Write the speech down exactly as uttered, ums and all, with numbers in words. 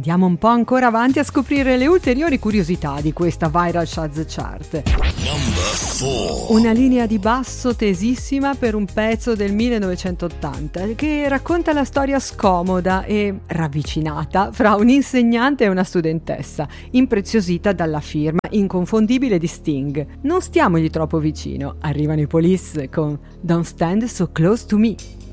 Andiamo un po' ancora avanti a scoprire le ulteriori curiosità di questa Viral Chart Chart. Una linea di basso tesissima per un pezzo del millenovecentottanta che racconta la storia scomoda e ravvicinata fra un insegnante e una studentessa, impreziosita dalla firma inconfondibile di Sting. Non stiamogli troppo vicino, arrivano i Police con Don't Stand So Close to Me.